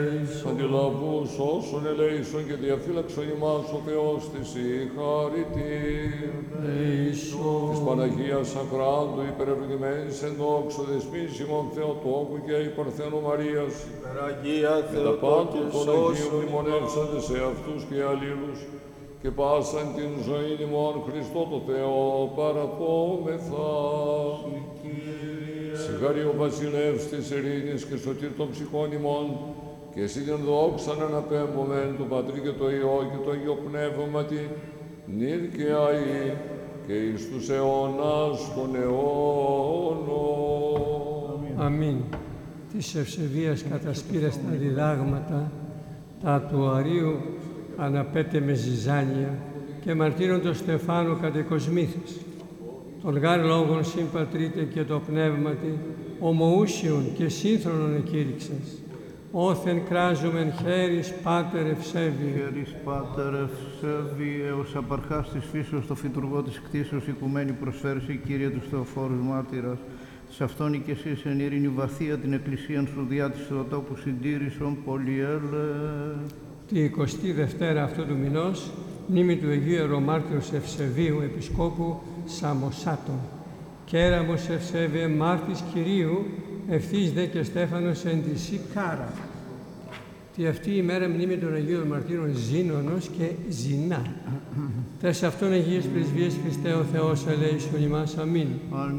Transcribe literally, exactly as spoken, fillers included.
Αντιλαβούς όσων ελέησον και διαφύλαξον ημάς ο Θεός της η χαρητήρ. Της Παναγίας Ακράντου υπερευλογημένης εν δόξο δεσπίσιμον Θεοτόκου και η Παρθένου Μαρίας. Υπεραγία Με τα πάντα των Αγίων μνημονεύσαντες σε αυτούς και αλλήλους και πάσαν την ζωή ημών Χριστό το Θεό παραπόμεθα. Συγχαρεί ο Βασιλεύς της ειρήνης και σωτήρ των ψυχών ημών, και εσύ την δόξαν αναπέμπομεν του Πατρί και το Υιό και το Αγίο Πνεύματι, νυν και αεί και εις τους αιώνας των αιώνων. Αμήν. Της ευσεβίας κατασπήρες τα διδάγματα, τα του Αρίου αναπέτε με ζυζάνια και μαρτύρων το Στεφάνου κατεκοσμήθης. Τον γάρ λόγων συμπατρίτε και το πνεύματι, ομοούσιον και σύγχρονον εκήρυξες. Όθεν κράζομεν χέρις Πάτερ ευσέβη. Χέρις Πάτερ ευσέβη, έως απαρχάς της φύσεως το φυτουργό της κτήσεως οικουμένη προσφέρεσαι, Κύριε τους Θεοφόρους μάρτυρας. Σε αυτόν και εσείς εν ειρήνη βαθία την Εκκλησίαν σου διά της Θεοτόπου συντήρησον πολυέλε. Τη εικοστή Δευτέρα αυτού του μηνός, μνήμη του Αγίου Ιερομάρτυρος Ευσεβίου Επισκόπου Σαμοσάτων. Κέραμος Ευσέβιε μάρτης Κυρίου, ευθύς δε και Στέφανος εν τη Σικάρα. Τη αυτή η μέρα μνήμη των Αγίων Μαρτύρων Ζήνωνος και Ζηνά. Τες αυτών Αγίες Πρεσβείες Χριστέ ο Θεός ελέησον ημάς. Αμήν.